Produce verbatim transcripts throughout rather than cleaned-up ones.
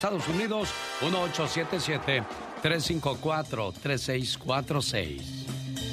Estados Unidos, uno ocho siete siete, tres cinco cuatro, tres seis cuatro seis.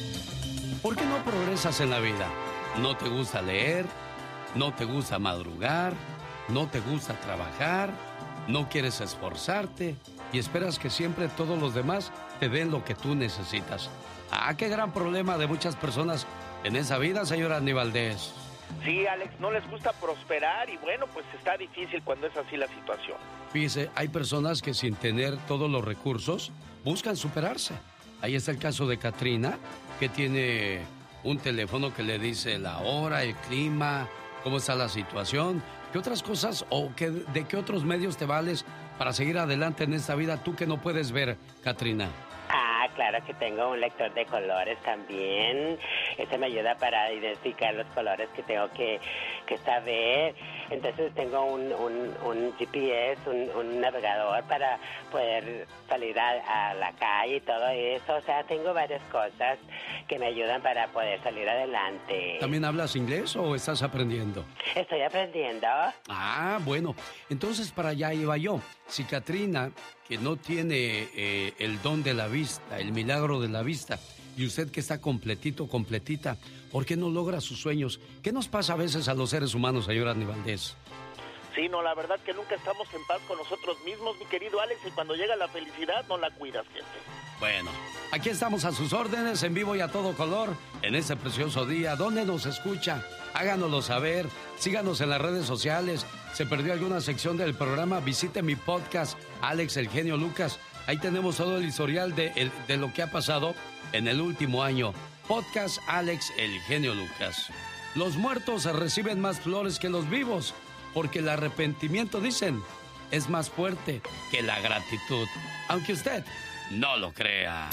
¿Por qué no progresas en la vida? ¿No te gusta leer? ¿No te gusta madrugar? ¿No te gusta trabajar? ¿No quieres esforzarte? Y esperas que siempre todos los demás te den lo que tú necesitas. Ah, qué gran problema de muchas personas en esa vida, señor Andy Valdés. Sí, Alex, no les gusta prosperar y bueno, pues está difícil cuando es así la situación. Fíjese, hay personas que sin tener todos los recursos buscan superarse. Ahí está el caso de Katrina, que tiene un teléfono que le dice la hora, el clima, cómo está la situación. ¿Qué otras cosas o qué, de qué otros medios te vales para seguir adelante en esta vida tú que no puedes ver, Katrina? Ah, claro que tengo un lector de colores también. Ese me ayuda para identificar los colores que tengo que, que saber. Entonces tengo un, un, un G P S, un, un navegador para poder salir a, a la calle y todo eso. O sea, tengo varias cosas que me ayudan para poder salir adelante. ¿También hablas inglés o estás aprendiendo? Estoy aprendiendo. Ah, bueno. Entonces para allá iba yo. Si Katrina, que no tiene eh, el don de la vista, el milagro de la vista, y usted que está completito, completita, ¿por qué no logra sus sueños? ¿Qué nos pasa a veces a los seres humanos, señor Andy Valdés? Sí, no, la verdad que nunca estamos en paz con nosotros mismos, mi querido Alex, y cuando llega la felicidad no la cuidas, gente. Bueno, aquí estamos a sus órdenes, en vivo y a todo color, en este precioso día. ¿Dónde nos escucha? Háganoslo saber, síganos en las redes sociales. ¿Se perdió alguna sección del programa? Visite mi podcast, Alex El Genio Lucas. Ahí tenemos todo el historial de, el, de lo que ha pasado en el último año. Podcast Alex El Genio Lucas. Los muertos reciben más flores que los vivos, porque el arrepentimiento, dicen, es más fuerte que la gratitud. Aunque usted no lo crea.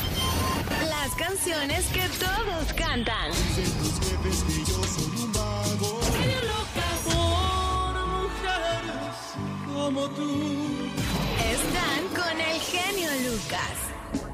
Las canciones que todos cantan. Dicen tus jefes que yo soy un vago. Genio Lucas. Por mujeres como tú. Están con el Genio Lucas.